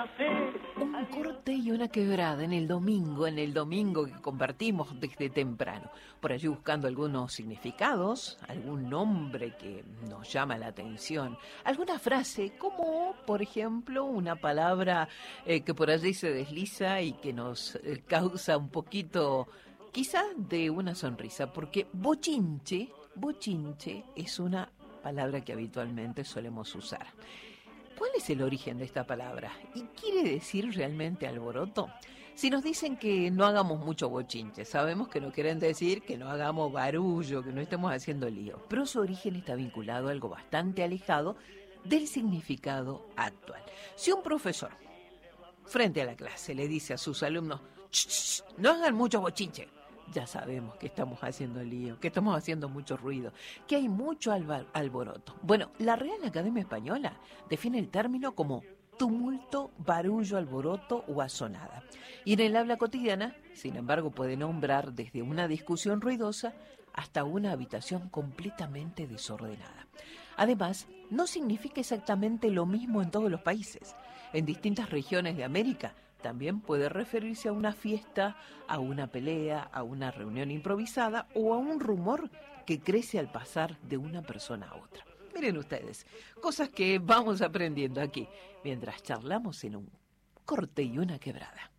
Un corte y una quebrada en el domingo que compartimos desde temprano, por allí buscando algunos significados, algún nombre que nos llama la atención, alguna frase, como por ejemplo una palabra que por allí se desliza y que nos causa un poquito, quizás de una sonrisa, porque bochinche es una palabra que habitualmente solemos usar. ¿Cuál es el origen de esta palabra? ¿Y quiere decir realmente alboroto? Si nos dicen que no hagamos mucho bochinche, sabemos que no quieren decir que no hagamos barullo, que no estemos haciendo lío, pero su origen está vinculado a algo bastante alejado del significado actual. Si un profesor, frente a la clase, le dice a sus alumnos, "Ch, no hagan mucho bochinche", ya sabemos que estamos haciendo lío, que estamos haciendo mucho ruido, que hay mucho alboroto. Bueno, la Real Academia Española define el término como tumulto, barullo, alboroto o asonada. Y en el habla cotidiana, sin embargo, puede nombrar desde una discusión ruidosa hasta una habitación completamente desordenada. Además, no significa exactamente lo mismo en todos los países. En distintas regiones de América también puede referirse a una fiesta, a una pelea, a una reunión improvisada o a un rumor que crece al pasar de una persona a otra. Miren ustedes, cosas que vamos aprendiendo aquí mientras charlamos en un corte y una quebrada.